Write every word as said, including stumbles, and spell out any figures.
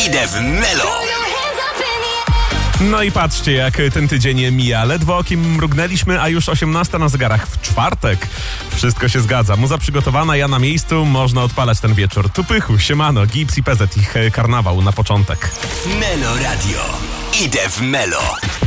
Idę w Melo. No i patrzcie, jak ten tydzień mija. Ledwo okiem mrugnęliśmy, a już osiemnasta na zegarach w czwartek. Wszystko się zgadza. Muza przygotowana, ja na miejscu. Można odpalać ten wieczór. Tu Pychu, siemano, Gips i P Z, ich karnawał na początek. Melo Radio. Idę w Melo.